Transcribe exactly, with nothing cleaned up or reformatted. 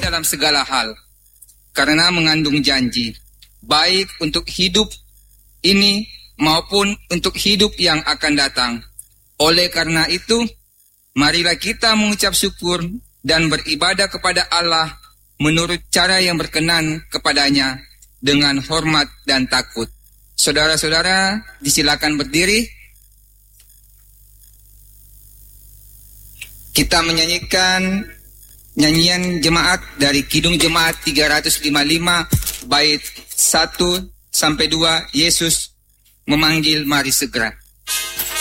dalam segala hal, karena mengandung janji, baik untuk hidup ini maupun untuk hidup yang akan datang. Oleh karena itu, marilah kita mengucap syukur dan beribadah kepada Allah menurut cara yang berkenan kepadanya dengan hormat dan takut. Saudara-saudara, disilakan berdiri. Kita menyanyikan nyanyian jemaat dari Kidung Jemaat tiga ratus lima puluh lima bait satu sampai dua, Yesus memanggil, mari segera.